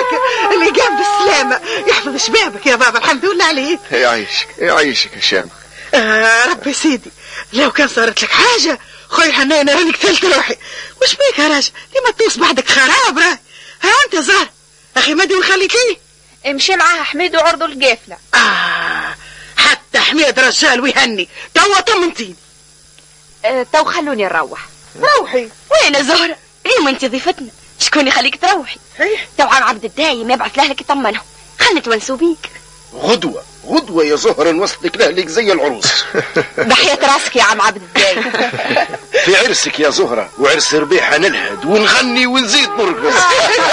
اللي قام بالسلامة، يحفظ شبابك يا بابا، الحمد لله عليه. يعيشك يا شام. ربي سيدي، لو كان صارت لك حاجة خويا حنين راني قتلت روحي. وش بيك يا راجل؟ لما توص بعدك خراب راي. ها انت زهر اخي مدي ونخليك ليه؟ امشي معاها حميد وعرضوا القافلة. حتى حميد رجال ويهني. توا طمنتيني. تو خلوني نروح. روحي. وين يا زهرة؟ ما انت ضيفتنا، شكون يخليك تروحي؟ تو عم عبد الدايم يبعث لاهلك يطمنهم، خلنا نتونسوا بيك. غدوة يا زهرة نوصلك لاهلك زي العروس. بحياة راسك يا عم عبد الدايم. في عرسك يا زهرة وعرس ربيحة نلهد ونغني ونزيد نرقص.